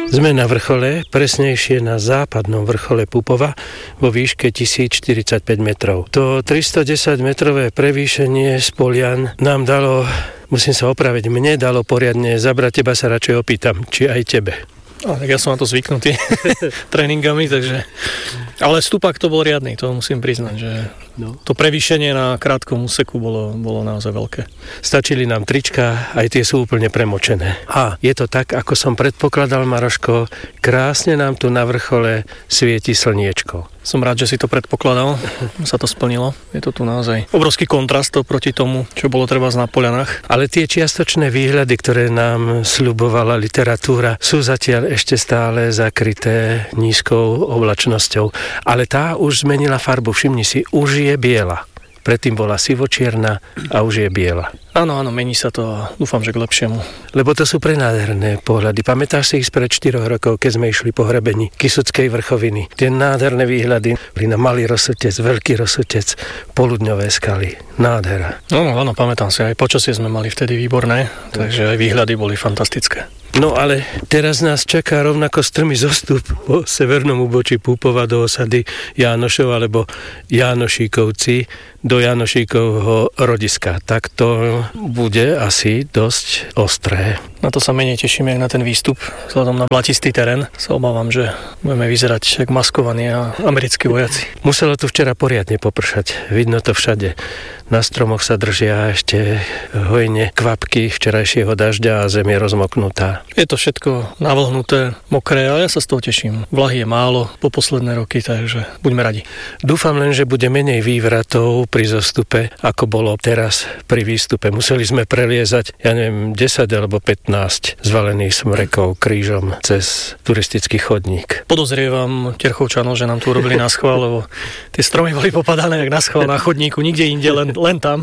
Sme na vrchole, presnejšie na západnom vrchole Pupova vo výške 1045 metrov. To 310-metrové prevýšenie z polian nám dalo, musím sa opraviť, mne dalo poriadne zabrať, teba sa radšej opýtam, či aj tebe. Tak ja som na to zvyknutý tréningami, takže... Ale stupak to bol riadny, to musím priznať, že to prevýšenie na krátkom úseku bolo naozaj veľké. Stačili nám trička, aj tie sú úplne premočené. A je to tak, ako som predpokladal, Maroško, krásne nám tu na vrchole svieti slniečko. Som rád, že si to predpokladal, sa to splnilo. Je to tu naozaj obrovský kontrast proti tomu, čo bolo treba na poľanách. Ale tie čiastočné výhľady, ktoré nám sľubovala literatúra, sú zatiaľ ešte stále zakryté nízkou oblačnosťou. Ale tá už zmenila farbu, všimni si, už je biela. Predtým bola sivočierna a už je biela. Áno, mení sa to a dúfam, že k lepšiemu. Lebo to sú prenádherné pohľady. Pamätáš si ich spred 4 rokov, keď sme išli po hrebení Kysuckej vrchoviny? Tie nádherné výhľady. Na Malý Rosotec, Veľký Rosotec, Poludňové skaly. Nádhera. Áno, pamätám si. Aj počasie sme mali vtedy výborné, takže aj výhľady boli fantastické. No ale teraz nás čaká rovnako strmý zostup po severnom úbočí Púpova do osady Jánošov alebo Jánošíkovci do Jánošíkovho rodiska. Tak to bude asi dosť ostré. Na to sa menej tešíme, jak na ten výstup. Vzhľadom na blatistý terén sa obávam, že budeme vyzerať ako maskovaní a americkí vojaci. Muselo tu včera poriadne popršať. Vidno to všade. Na stromoch sa držia ešte hojne kvapky včerajšieho dažďa a zem je rozmoknutá. Je to všetko navlhnuté, mokré, ale ja sa z toho teším. Vlahy je málo po posledné roky, takže buďme radi. Dúfam len, že bude menej vývratov pri zostupe, ako bolo teraz pri výstupe. Museli sme preliezať, 10 alebo 15 zvalených smrekov krížom cez turistický chodník. Podozrievam Terchovčanov, že nám tu urobili na schvál, lebo tie stromy boli popadané jak na schvál na chodníku, nikde inde, len tam.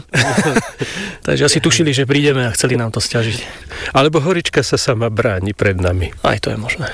Takže asi tušili, že prídeme a chceli nám to sťažiť. Alebo horička sa sama bráni pred nami. Aj to je možné.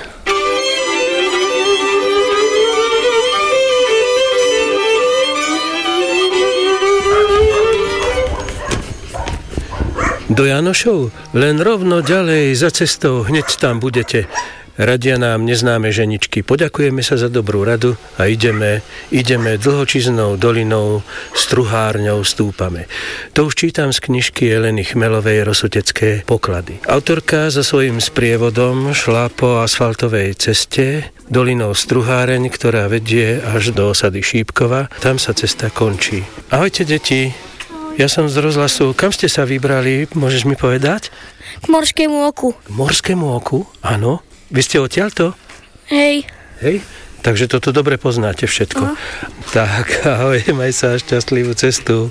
Do Janošov? Len rovno ďalej za cestou, hneď tam budete. Radia nám neznáme ženičky. Poďakujeme sa za dobrú radu a ideme dlhočiznou dolinou, struhárňou stúpame. To už čítam z knižky Eleny Chmelovej Rosotecké poklady. Autorka so svojím sprievodom šla po asfaltovej ceste dolinou Struháreň, ktorá vedie až do osady Šípkova. Tam sa cesta končí. Ahojte, deti. Ja som z rozhlasu. Kam ste sa vybrali? Môžeš mi povedať? K Morskému oku. K Morskému oku? Áno. Vy ste odtiaľto? Hej. Takže toto dobre poznáte všetko. Tak, ahoj, maj sa, šťastlivú cestu.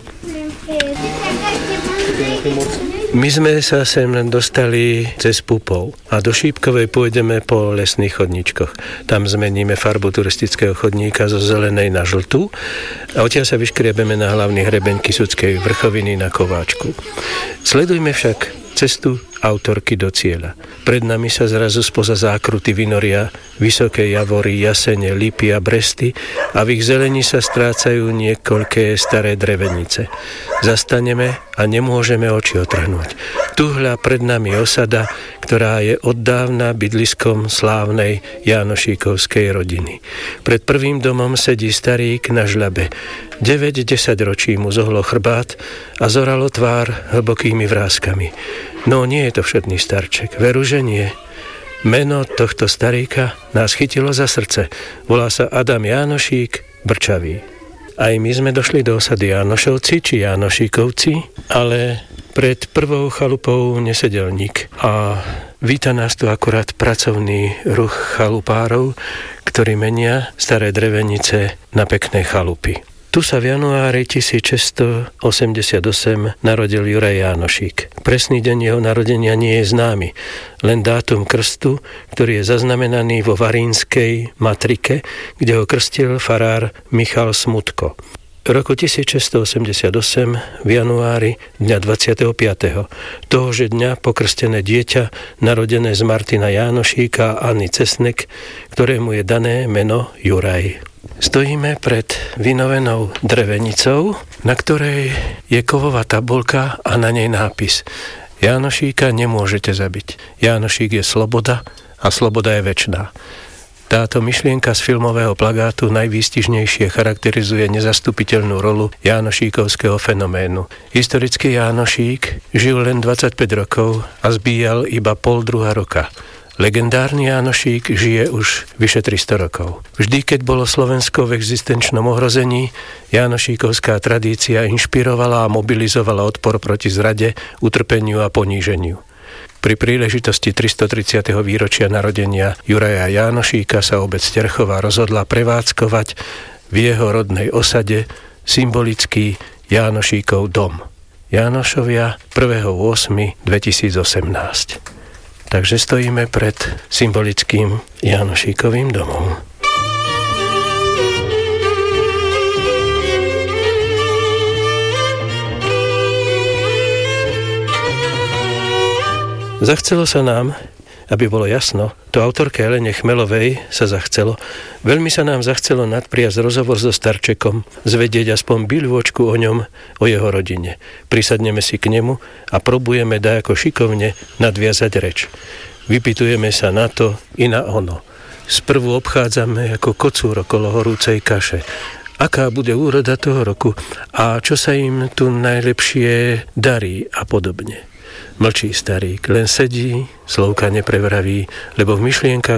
My sme sa sem dostali cez Pupov a do Šípkovej pôjdeme po lesných chodníčkoch. Tam zmeníme farbu turistického chodníka zo zelenej na žltú a odtiaľ sa vyškriebeme na hlavný hrebeň Kysuckej vrchoviny na Kováčku. Sledujme však cestu autorky do cieľa. Pred nami sa zrazu spoza zákruty vynoria vysoké javory, jasene, lipy a bresty a v ich zelení sa strácajú niekoľké staré drevenice. Zastaneme a nemôžeme oči otrhnúť. Tuhľa pred nami osada, ktorá je oddávna bydliskom slávnej Jánošíkovskej rodiny. Pred prvým domom sedí starík na žľabe. 9-10 ročí mu zohlo chrbát a zoralo tvár hlbokými vráskami. No nie je to všedný starček, veru, že nie. Meno tohto staríka nás chytilo za srdce. Volá sa Adam Jánošík Brčavý. Aj my sme došli do osady Jánošovci či Jánošíkovci, ale pred prvou chalupou nesedel nik. A víta nás tu akurát pracovný ruch chalupárov, ktorí menia staré drevenice na pekné chalupy. Tu sa v januári 1688 narodil Juraj Jánošík. Presný deň jeho narodenia nie je známy, len dátum krstu, ktorý je zaznamenaný vo varínskej matrike, kde ho krstil farár Michal Smutko. Roku 1688 v januári dňa 25. Tohože dňa pokrstené dieťa narodené z Martina Jánošíka a Anny Cesnek, ktorému je dané meno Juraj. Stojíme pred vynovenou drevenicou, na ktorej je kovová tabuľka a na nej nápis Jánošíka nemôžete zabiť. Jánošík je sloboda a sloboda je večná. Táto myšlienka z filmového plagátu najvýstižnejšie charakterizuje nezastupiteľnú rolu jánošíkovského fenoménu. Historický Jánošík žil len 25 rokov a zbíjal iba pol druhá roka. Legendárny Jánošík žije už vyše 300 rokov. Vždy, keď bolo Slovensko v existenčnom ohrození, jánošíkovská tradícia inšpirovala a mobilizovala odpor proti zrade, utrpeniu a poníženiu. Pri príležitosti 330. výročia narodenia Juraja Jánošíka sa obec Terchová rozhodla prevádzkovať v jeho rodnej osade symbolický Jánošíkov dom. Jánošovia 1.8.2018. Takže stojíme pred symbolickým Jánošíkovým domom. Zachcelo sa nám, aby bolo jasno, to autorke Elene Chmelovej sa zachcelo. Veľmi sa nám zachcelo nadpriasť rozhovor so starčekom, zvedieť aspoň biľôčku o ňom, o jeho rodine. Prisadneme si k nemu a probujeme dajako šikovne nadviazať reč. Vypytujeme sa na to i na ono. Sprvu obchádzame ako kocúr okolo horúcej kaše. Aká bude úroda toho roku a čo sa im tu najlepšie darí a podobne. Mlčí starík, len sedí, slovka neprevraví, lebo v myšlienkach